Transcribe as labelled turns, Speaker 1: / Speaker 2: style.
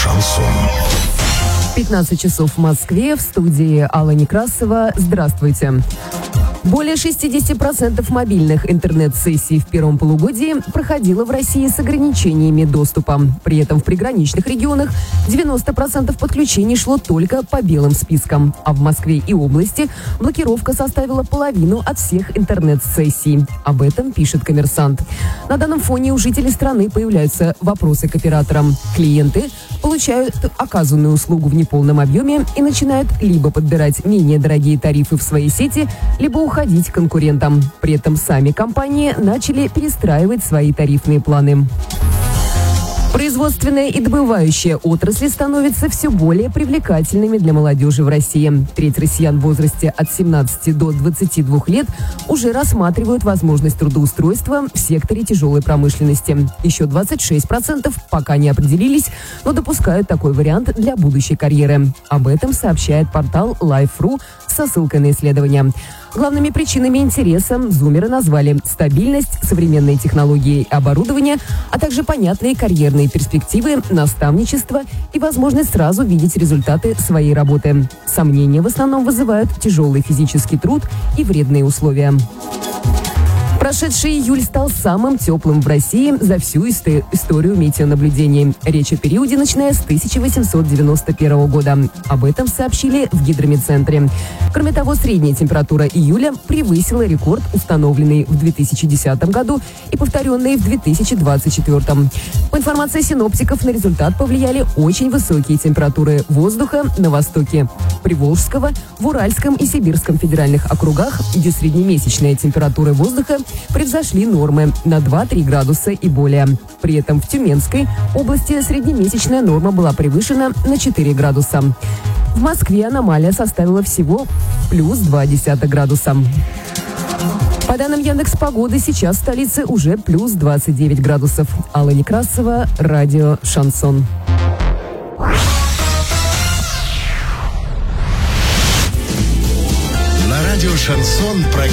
Speaker 1: Шансон.
Speaker 2: 15 часов в Москве, в студии Алла Некрасова. Здравствуйте. Более 60% мобильных интернет-сессий в первом полугодии проходило в России с ограничениями доступа. При этом в приграничных регионах 90% подключений шло только по белым спискам. А в Москве и области блокировка составила половину от всех интернет-сессий. Об этом пишет «Коммерсант». На данном фоне у жителей страны появляются вопросы к операторам. Клиенты получают оказанную услугу в неполном объеме и начинают либо подбирать менее дорогие тарифы в своей сети, либо уходить к конкурентам. При этом сами компании начали перестраивать свои тарифные планы. Производственная и добывающая отрасли становятся все более привлекательными для молодежи в России. Треть россиян в возрасте от 17 до 22 лет уже рассматривают возможность трудоустройства в секторе тяжелой промышленности. Еще 26% пока не определились, но допускают такой вариант для будущей карьеры. Об этом сообщает портал Life.ru со ссылкой на исследования. Главными причинами интереса зумеры назвали стабильность, современные технологии и оборудование, а также понятные карьерные перспективы, наставничество и возможность сразу видеть результаты своей работы. Сомнения в основном вызывают тяжелый физический труд и вредные условия. Прошедший июль стал самым теплым в России за всю историю метеонаблюдений. Речь о периоде, начиная с 1891 года. Об этом сообщили в Гидрометцентре. Кроме того, средняя температура июля превысила рекорд, установленный в 2010 году и повторенный в 2024. По информации синоптиков, на результат повлияли очень высокие температуры воздуха на востоке Приволжского, в Уральском и Сибирском федеральных округах, где среднемесячная температура воздуха превзошли нормы на 2-3 градуса и более. При этом в Тюменской области среднемесячная норма была превышена на 4 градуса. В Москве аномалия составила всего плюс 0,2 градуса. По данным Яндекс.Погоды, сейчас в столице уже плюс 29 градусов. Алла Некрасова, радио «Шансон».
Speaker 1: На радио «Шансон»